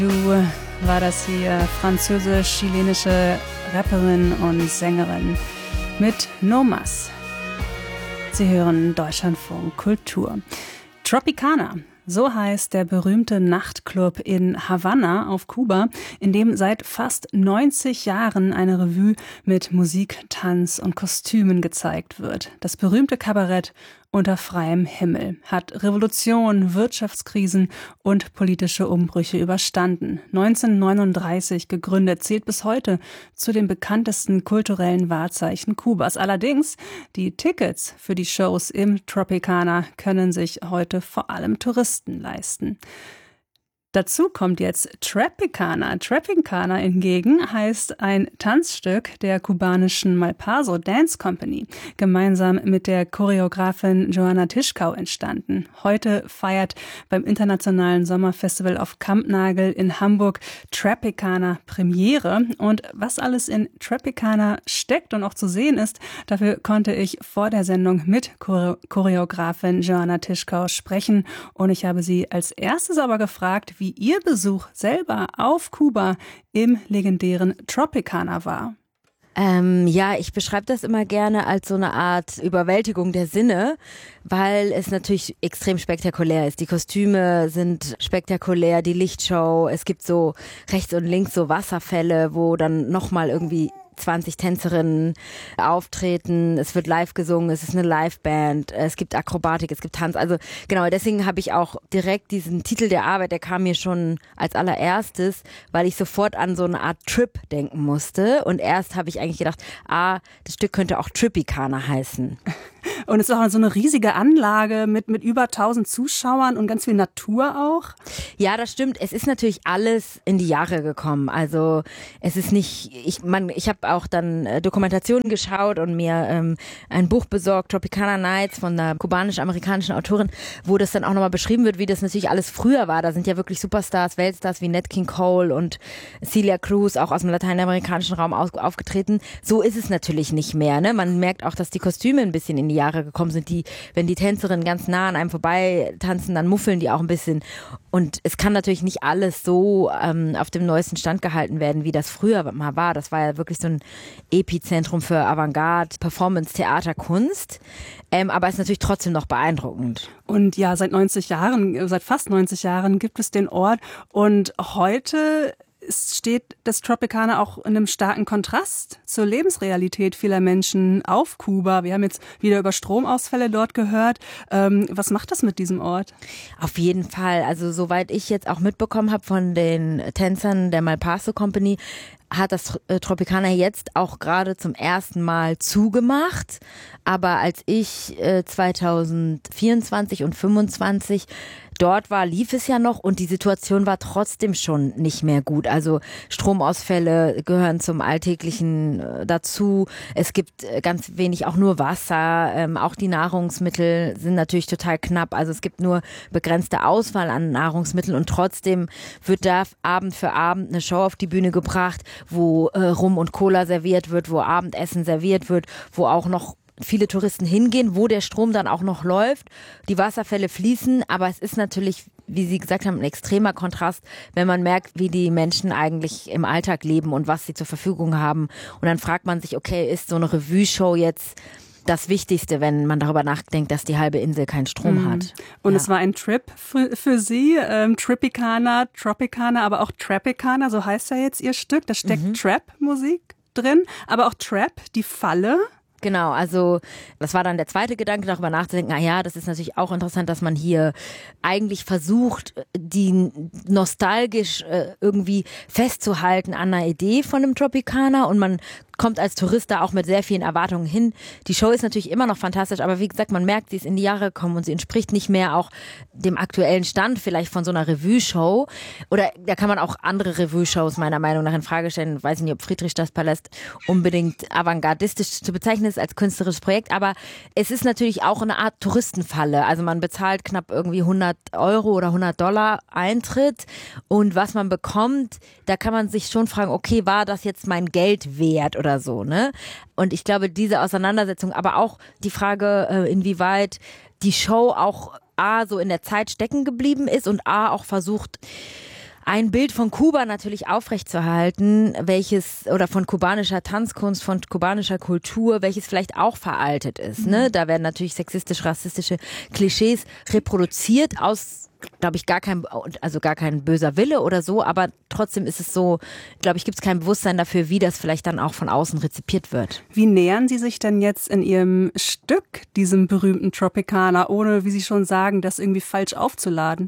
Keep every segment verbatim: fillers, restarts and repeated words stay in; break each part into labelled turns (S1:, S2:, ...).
S1: Du war das hier, französisch-chilenische Rapperin und Sängerin mit No Mas. Sie hören Deutschlandfunk Kultur. Tropicana, so heißt der berühmte Nachtclub in Havanna auf Kuba, in dem seit fast neunzig Jahren eine Revue mit Musik, Tanz und Kostümen gezeigt wird. Das berühmte Kabarett unter freiem Himmel hat Revolution, Wirtschaftskrisen und politische Umbrüche überstanden. neunzehnhundertneununddreißig gegründet, zählt bis heute zu den bekanntesten kulturellen Wahrzeichen Kubas. Allerdings, die Tickets für die Shows im Tropicana können sich heute vor allem Touristen leisten. Dazu kommt jetzt Tropicana. Tropicana hingegen heißt ein Tanzstück der kubanischen Malpaso Dance Company, gemeinsam mit der Choreografin Joanna Tischkau entstanden. Heute feiert beim Internationalen Sommerfestival auf Kampnagel in Hamburg Tropicana Premiere. Und was alles in Tropicana steckt und auch zu sehen ist, dafür konnte ich vor der Sendung mit Choreografin Joanna Tischkau sprechen. Und ich habe sie als erstes aber gefragt, wie ihr Besuch selber auf Kuba im legendären Tropicana war.
S2: Ähm, ja, ich beschreibe das immer gerne als so eine Art Überwältigung der Sinne, weil es natürlich extrem spektakulär ist. Die Kostüme sind spektakulär, die Lichtshow, es gibt so rechts und links so Wasserfälle, wo dann nochmal irgendwie zwanzig Tänzerinnen auftreten, es wird live gesungen, es ist eine Liveband, es gibt Akrobatik, es gibt Tanz, also genau, deswegen habe ich auch direkt diesen Titel der Arbeit, der kam mir schon als allererstes, weil ich sofort an so eine Art Trip denken musste und erst habe ich eigentlich gedacht, ah, das Stück könnte auch Tropicana heißen.
S1: Und es ist auch so eine riesige Anlage mit, mit über tausend Zuschauern und ganz viel Natur auch.
S2: Ja, das stimmt. Es ist natürlich alles in die Jahre gekommen. Also es ist nicht, ich man, ich habe auch dann äh, Dokumentationen geschaut und mir ähm, ein Buch besorgt, Tropicana Nights von einer kubanisch-amerikanischen Autorin, wo das dann auch nochmal beschrieben wird, wie das natürlich alles früher war. Da sind ja wirklich Superstars, Weltstars wie Nat King Cole und Celia Cruz auch aus dem lateinamerikanischen Raum auf, aufgetreten. So ist es natürlich nicht mehr. Ne? Man merkt auch, dass die Kostüme ein bisschen in die Jahre gekommen sind, die, wenn die Tänzerinnen ganz nah an einem vorbei tanzen, dann muffeln die auch ein bisschen. Und es kann natürlich nicht alles so ähm, auf dem neuesten Stand gehalten werden, wie das früher mal war. Das war ja wirklich so ein Epizentrum für Avantgarde, Performance, Theater, Kunst. Ähm, aber es ist natürlich trotzdem noch beeindruckend.
S1: Und ja, seit neunzig Jahren, seit fast neunzig Jahren gibt es den Ort. Und heute es steht das Tropicana auch in einem starken Kontrast zur Lebensrealität vieler Menschen auf Kuba. Wir haben jetzt wieder über Stromausfälle dort gehört. Ähm, was macht das mit diesem Ort?
S2: Auf jeden Fall. Also soweit ich jetzt auch mitbekommen habe von den Tänzern der Malpaso Company, hat das Tropicana jetzt auch gerade zum ersten Mal zugemacht. Aber als ich äh, zweitausendvierundzwanzig und fünfundzwanzig dort war, lief es ja noch und die Situation war trotzdem schon nicht mehr gut. Also Stromausfälle gehören zum Alltäglichen äh, dazu. Es gibt äh, ganz wenig, auch nur Wasser. Ähm, auch die Nahrungsmittel sind natürlich total knapp. Also es gibt nur begrenzte Auswahl an Nahrungsmitteln und trotzdem wird da Abend für Abend eine Show auf die Bühne gebracht, wo äh, Rum und Cola serviert wird, wo Abendessen serviert wird, wo auch noch viele Touristen hingehen, wo der Strom dann auch noch läuft, die Wasserfälle fließen, aber es ist natürlich, wie Sie gesagt haben, ein extremer Kontrast, wenn man merkt, wie die Menschen eigentlich im Alltag leben und was sie zur Verfügung haben. Und dann fragt man sich, okay, ist so eine Revue-Show jetzt das Wichtigste, wenn man darüber nachdenkt, dass die halbe Insel keinen Strom
S1: mhm.
S2: hat.
S1: Und
S2: ja.
S1: Es war ein Trip für, für Sie, ähm, Tropicana, Tropicana, aber auch Tropicana, so heißt ja jetzt Ihr Stück. Da steckt mhm. Trap-Musik drin, aber auch Trap, die Falle.
S2: Genau, also das war dann der zweite Gedanke, darüber nachzudenken, ah ja, das ist natürlich auch interessant, dass man hier eigentlich versucht, die nostalgisch äh, irgendwie festzuhalten an einer Idee von einem Tropicana und man kommt als Tourist da auch mit sehr vielen Erwartungen hin. Die Show ist natürlich immer noch fantastisch, aber wie gesagt, man merkt, sie ist in die Jahre gekommen und sie entspricht nicht mehr auch dem aktuellen Stand vielleicht von so einer Revue-Show. Oder da kann man auch andere Revue-Shows meiner Meinung nach in Frage stellen. Ich weiß nicht, ob Friedrichstadtpalast unbedingt avantgardistisch zu bezeichnen ist als künstlerisches Projekt, aber es ist natürlich auch eine Art Touristenfalle. Also man bezahlt knapp irgendwie hundert Euro oder hundert Dollar Eintritt und was man bekommt, da kann man sich schon fragen, okay, war das jetzt mein Geld wert oder so, ne? Und ich glaube, diese Auseinandersetzung, aber auch die Frage, inwieweit die Show auch A, so in der Zeit stecken geblieben ist und A, auch versucht, ein Bild von Kuba natürlich aufrechtzuerhalten, welches, oder von kubanischer Tanzkunst, von kubanischer Kultur, welches vielleicht auch veraltet ist. Mhm. Ne? Da werden natürlich sexistisch-rassistische Klischees reproduziert aus, glaube ich, gar kein, also gar kein böser Wille oder so, aber trotzdem ist es so, glaube ich, gibt es kein Bewusstsein dafür, wie das vielleicht dann auch von außen rezipiert wird.
S1: Wie nähern Sie sich denn jetzt in Ihrem Stück diesem berühmten Tropicana, ohne, wie Sie schon sagen, das irgendwie falsch aufzuladen?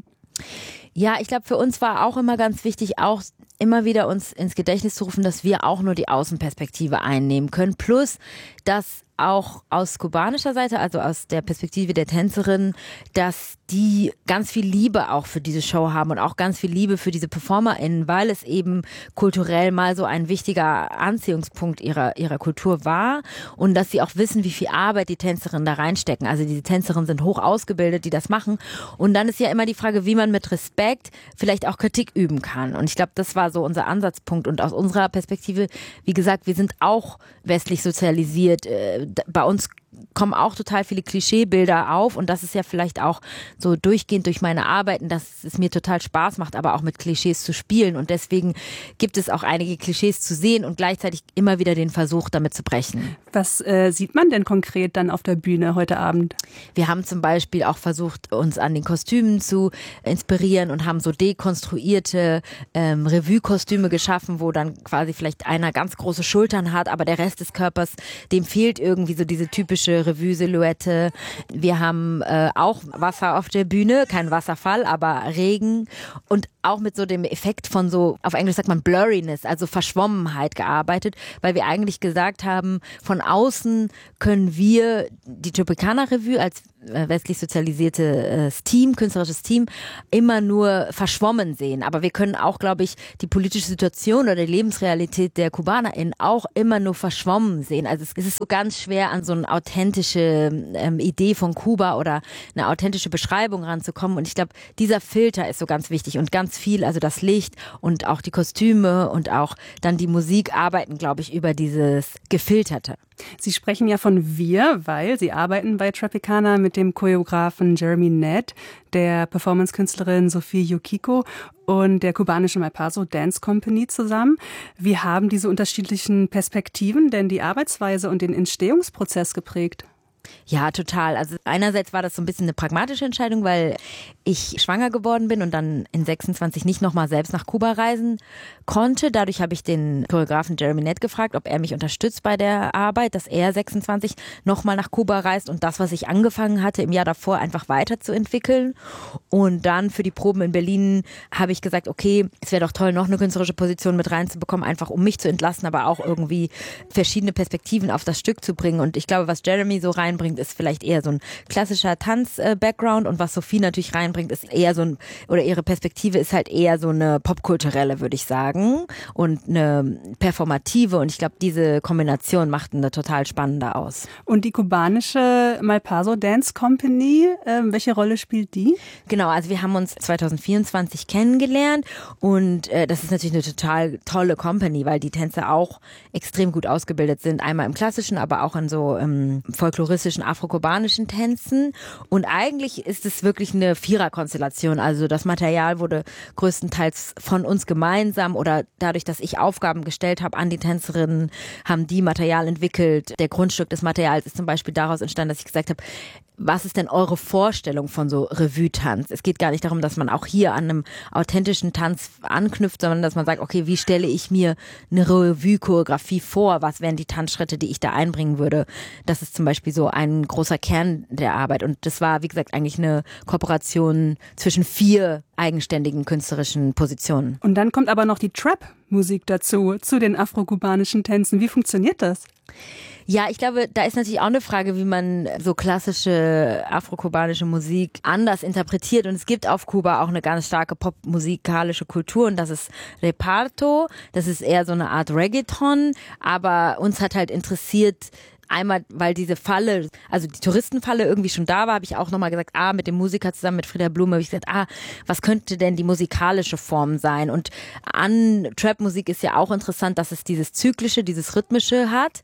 S2: Ja, ich glaube, für uns war auch immer ganz wichtig, auch immer wieder uns ins Gedächtnis zu rufen, dass wir auch nur die Außenperspektive einnehmen können. Plus, dass auch aus kubanischer Seite, also aus der Perspektive der Tänzerin, dass die ganz viel Liebe auch für diese Show haben und auch ganz viel Liebe für diese PerformerInnen, weil es eben kulturell mal so ein wichtiger Anziehungspunkt ihrer, ihrer Kultur war und dass sie auch wissen, wie viel Arbeit die Tänzerinnen da reinstecken. Also diese Tänzerinnen sind hoch ausgebildet, die das machen. Und dann ist ja immer die Frage, wie man mit Respekt vielleicht auch Kritik üben kann. Und ich glaube, das war so unser Ansatzpunkt. Und aus unserer Perspektive, wie gesagt, wir sind auch westlich sozialisiert. Bei uns kommen auch total viele Klischeebilder auf und das ist ja vielleicht auch so durchgehend durch meine Arbeiten, dass es mir total Spaß macht, aber auch mit Klischees zu spielen und deswegen gibt es auch einige Klischees zu sehen und gleichzeitig immer wieder den Versuch, damit zu brechen.
S1: Was äh, sieht man denn konkret dann auf der Bühne heute Abend?
S2: Wir haben zum Beispiel auch versucht, uns an den Kostümen zu inspirieren und haben so dekonstruierte ähm, Revue-Kostüme geschaffen, wo dann quasi vielleicht einer ganz große Schultern hat, aber der Rest des Körpers, dem fehlt irgendwie so diese typische Revue-Silhouette. Wir haben äh, auch Wasser auf der Bühne, kein Wasserfall, aber Regen und auch mit so dem Effekt von so, auf Englisch sagt man Blurriness, also Verschwommenheit gearbeitet, weil wir eigentlich gesagt haben, von außen können wir die Tropicana Revue als westlich sozialisiertes Team, künstlerisches Team, immer nur verschwommen sehen. Aber wir können auch, glaube ich, die politische Situation oder die Lebensrealität der KubanerInnen auch immer nur verschwommen sehen. Also es ist so ganz schwer, an so eine authentische ähm, Idee von Kuba oder eine authentische Beschreibung ranzukommen. Und ich glaube, dieser Filter ist so ganz wichtig und ganz viel, also das Licht und auch die Kostüme und auch dann die Musik arbeiten, glaube ich, über dieses Gefilterte.
S1: Sie sprechen ja von wir, weil Sie arbeiten bei Tropicana mit dem Choreografen Jeremy Ned, der Performance-Künstlerin Sophie Yukiko und der kubanischen Malpaso Dance Company zusammen. Wie haben diese unterschiedlichen Perspektiven denn die Arbeitsweise und den Entstehungsprozess geprägt?
S2: Ja, total. Also einerseits war das so ein bisschen eine pragmatische Entscheidung, weil ich schwanger geworden bin und dann in sechsundzwanzig nicht nochmal selbst nach Kuba reisen konnte. Dadurch habe ich den Choreografen Jeremy Ned gefragt, ob er mich unterstützt bei der Arbeit, dass er sechsundzwanzig nochmal nach Kuba reist und das, was ich angefangen hatte im Jahr davor, einfach weiterzuentwickeln. Und dann für die Proben in Berlin habe ich gesagt, okay, es wäre doch toll, noch eine künstlerische Position mit reinzubekommen, einfach um mich zu entlasten, aber auch irgendwie verschiedene Perspektiven auf das Stück zu bringen. Und ich glaube, was Jeremy so reinbringt, ist vielleicht eher so ein klassischer Tanz-Background und was Sophie natürlich reinbringt, ist eher so ein, oder ihre Perspektive ist halt eher so eine popkulturelle, würde ich sagen, und eine performative und ich glaube, diese Kombination macht eine total spannende aus.
S1: Und die kubanische Malpaso Dance Company, äh, welche Rolle spielt die?
S2: Genau, also wir haben uns zwanzig vierundzwanzig kennengelernt und äh, das ist natürlich eine total tolle Company, weil die Tänzer auch extrem gut ausgebildet sind, einmal im klassischen, aber auch in so ähm, folkloristischen, afrokubanischen Tänzen und eigentlich ist es wirklich eine Viererkonstellation, also das Material wurde größtenteils von uns gemeinsam oder dadurch, dass ich Aufgaben gestellt habe an die Tänzerinnen, haben die Material entwickelt. Der Grundstück des Materials ist zum Beispiel daraus entstanden, dass ich gesagt habe, was ist denn eure Vorstellung von so Revue-Tanz? Es geht gar nicht darum, dass man auch hier an einem authentischen Tanz anknüpft, sondern dass man sagt, okay, wie stelle ich mir eine Revue-Choreografie vor? Was wären die Tanzschritte, die ich da einbringen würde? Das ist zum Beispiel so ein großer Kern der Arbeit. Und das war, wie gesagt, eigentlich eine Kooperation zwischen vier eigenständigen künstlerischen Positionen.
S1: Und dann kommt aber noch die Trap-Musik dazu, zu den afrokubanischen Tänzen. Wie funktioniert das?
S2: Ja, ich glaube, da ist natürlich auch eine Frage, wie man so klassische afrokubanische Musik anders interpretiert. Und es gibt auf Kuba auch eine ganz starke popmusikalische Kultur und das ist Reparto. Das ist eher so eine Art Reggaeton, aber uns hat halt interessiert, einmal, weil diese Falle, also die Touristenfalle irgendwie schon da war, habe ich auch nochmal gesagt, ah, mit dem Musiker zusammen, mit Frieda Blume, habe ich gesagt, ah, was könnte denn die musikalische Form sein? Und an Trap-Musik ist ja auch interessant, dass es dieses Zyklische, dieses Rhythmische hat.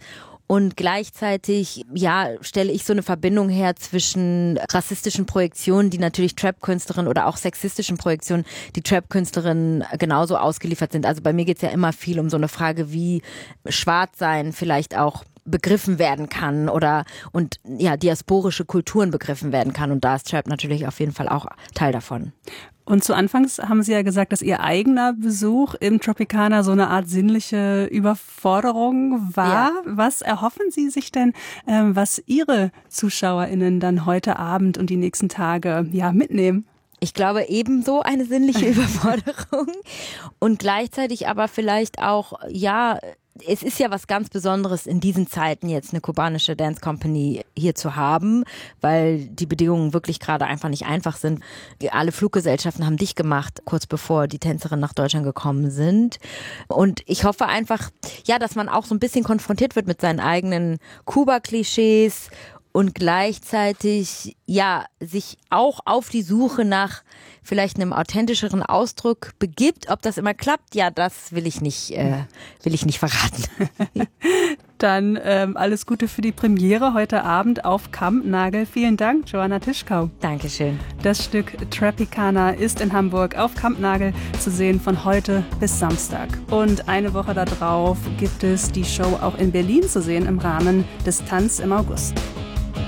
S2: Und gleichzeitig, ja, stelle ich so eine Verbindung her zwischen rassistischen Projektionen, die natürlich Trap-Künstlerinnen oder auch sexistischen Projektionen, die Trap-Künstlerinnen genauso ausgeliefert sind. Also bei mir geht es ja immer viel um so eine Frage, wie Schwarzsein vielleicht auch begriffen werden kann oder und ja, diasporische Kulturen begriffen werden kann. Und da ist Trap natürlich auf jeden Fall auch Teil davon.
S1: Und zu Anfangs haben Sie ja gesagt, dass Ihr eigener Besuch im Tropicana so eine Art sinnliche Überforderung war. Ja. Was erhoffen Sie sich denn, ähm, was Ihre ZuschauerInnen dann heute Abend und die nächsten Tage ja mitnehmen?
S2: Ich glaube ebenso eine sinnliche Überforderung und gleichzeitig aber vielleicht auch, ja, es ist ja was ganz Besonderes in diesen Zeiten jetzt eine kubanische Dance Company hier zu haben, weil die Bedingungen wirklich gerade einfach nicht einfach sind. Alle Fluggesellschaften haben dicht gemacht, kurz bevor die Tänzerinnen nach Deutschland gekommen sind. Und ich hoffe einfach, ja, dass man auch so ein bisschen konfrontiert wird mit seinen eigenen Kuba-Klischees und gleichzeitig, ja, sich auch auf die Suche nach vielleicht einem authentischeren Ausdruck begibt. Ob das immer klappt, ja, das will ich nicht, äh, will ich nicht verraten.
S1: Dann ähm, alles Gute für die Premiere heute Abend auf Kampnagel. Vielen Dank, Joanna Tischkau.
S2: Dankeschön.
S1: Das Stück Tropicana ist in Hamburg auf Kampnagel zu sehen von heute bis Samstag. Und eine Woche darauf gibt es die Show auch in Berlin zu sehen im Rahmen des Tanz im August.